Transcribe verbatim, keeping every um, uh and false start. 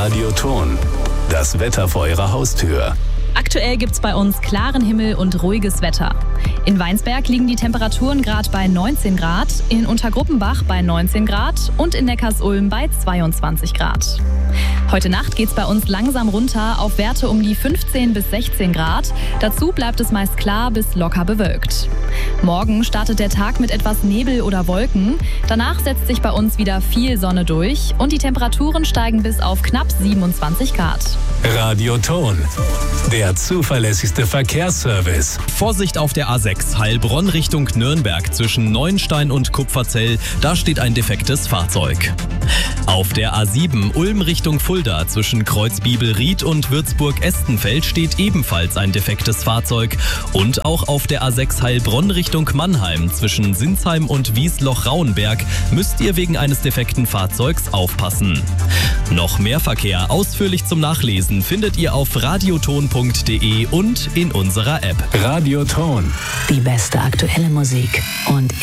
Radioton. Das Wetter vor Ihrer Haustür. Aktuell gibt's bei uns klaren Himmel und ruhiges Wetter. In Weinsberg liegen die Temperaturen gerade bei neunzehn Grad, in Untergruppenbach bei neunzehn Grad und in Neckarsulm bei zweiundzwanzig Grad. Heute Nacht geht's bei uns langsam runter auf Werte um die fünfzehn bis sechzehn Grad. Dazu bleibt es meist klar bis locker bewölkt. Morgen startet der Tag mit etwas Nebel oder Wolken. Danach setzt sich bei uns wieder viel Sonne durch und die Temperaturen steigen bis auf knapp siebenundzwanzig Grad. Radioton. Der zuverlässigste Verkehrsservice. Vorsicht auf der A sechs Heilbronn Richtung Nürnberg zwischen Neuenstein und Kupferzell. Da steht ein defektes Fahrzeug. Auf der A sieben Ulm Richtung Fulda zwischen Kreuzbibelried und Würzburg-Estenfeld steht ebenfalls ein defektes Fahrzeug. Und auch auf der A sechs Heilbronn Richtung Mannheim zwischen Sinsheim und Wiesloch-Rauenberg müsst ihr wegen eines defekten Fahrzeugs aufpassen. Noch mehr Verkehr ausführlich zum Nachlesen findet ihr auf radioton punkt de und in unserer App. Radioton. Die beste aktuelle Musik und